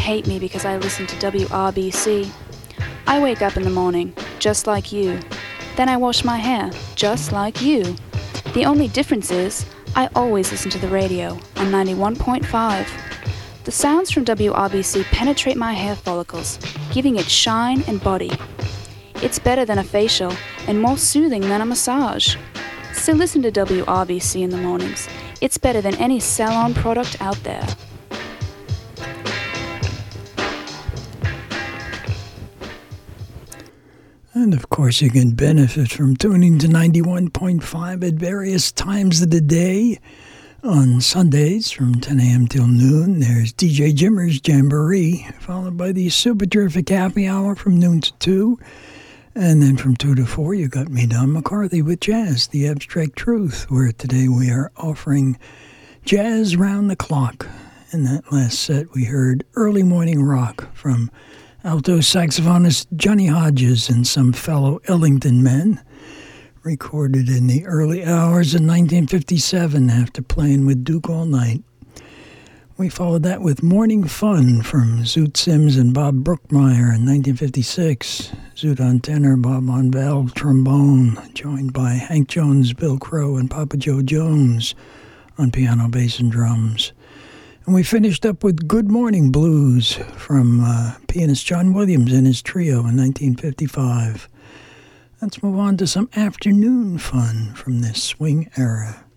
hate me because I listen to WRBC. I wake up in the morning, just like you. Then I wash my hair, just like you. The only difference is, I always listen to the radio on 91.5. The sounds from WRBC penetrate my hair follicles, giving it shine and body. It's better than a facial and more soothing than a massage. So listen to WRBC in the mornings. It's better than any salon product out there. And of course, you can benefit from tuning to 91.5 at various times of the day. On Sundays from 10 a.m. till noon, there's DJ Jimmer's Jamboree, followed by the super terrific happy hour from noon to 2. And then from 2 to 4, you got me, Don McCarthy, with Jazz, the Abstract Truth, where today we are offering jazz round the clock. In that last set, we heard Early Morning Rock from alto saxophonist Johnny Hodges and some fellow Ellington men, recorded in the early hours of 1957 after playing with Duke all night. We followed that with Morning Fun from Zoot Sims and Bob Brookmeyer in 1956. Zoot on tenor, Bob on valve trombone, joined by Hank Jones, Bill Crow, and Papa Joe Jones on piano, bass, and drums. And we finished up with Good Morning Blues from pianist John Williams and his trio in 1955. Let's move on to some afternoon fun from this swing era.